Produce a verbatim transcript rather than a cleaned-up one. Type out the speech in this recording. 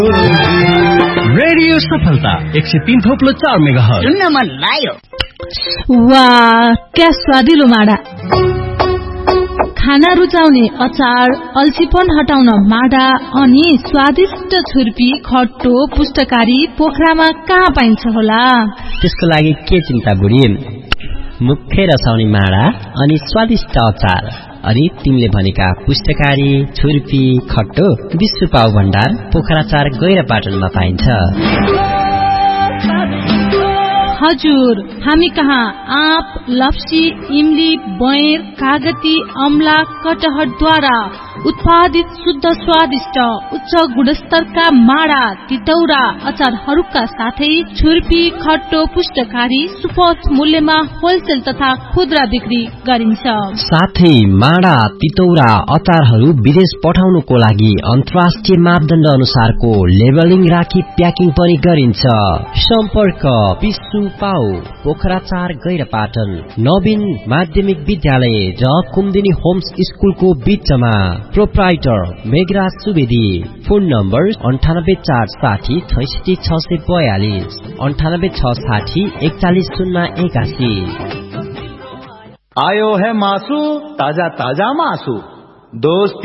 Radio सफलता एक सय तीन थोप्लो चार मेगा हर्ज सुन्न मन लाग्यो। वाह क्या स्वादिलो माडा। खाना रुचाउने अचार, अल्छीपन हटाउन माडा अनि स्वादिष्ट छुर्पी, खट्टो, पुष्टकारी पोखरामा कहाँ पाइन्छ होला? त्यसको लागि के चिन्ता बुढी, मुखै रसाउने माडा अनि स्वादिष्ट अचार अनि तिमीले भनेका पुष्टकारी, छुर्पी, खट्टो विश्व पाउ भण्डार पोखरा चार गैरापाटनमा पाइन्छ। हजुर, हामी कहाँ आँप, लप्सी, इमली, बयर, कागती, अमला, कटहरद्वारा उत्पादित शुद्ध स्वादिष्ट उच्च गुणस्तरका माडा, तितौरा, अचारहरूका साथै छुर्पी, खट्टो, पुष्टकारी सुपथ मूल्यमा होलसेल तथा खुद्रा बिक्री गरिन्छ। साथै माडा, तितौरा, अचारहरू विदेश पठाउनुको लागि अन्तर्राष्ट्रिय मापदण्ड अनुसारको लेबलिङ राखी प्याकिङ पनि गरिन्छ। सम्पर्क विश्व पाउ पोखरा चार गैरापाटन नवीन माध्यमिक विद्यालय र कुमुदिनी होम्स स्कुलको बीचमा। Proprietor Meghraj Subedi. Phone number अन्ठानब्बे चार साठी छैसठी छ सय बयालिस अन्ठानब्बे छ साठी एकचालिस शून्य एकासी। आयो है मासु, ताजा ताजा मासु दोस्त